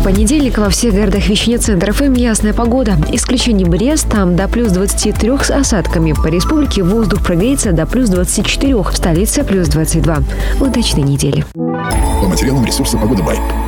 понедельник во всех городах вещания Центр ФМ ясная погода. Исключение Брест, там до плюс 23 с осадками. По республике воздух прогреется до плюс 24, в столице плюс 22. Удачной недели. По материалам ресурса «Погода Бай».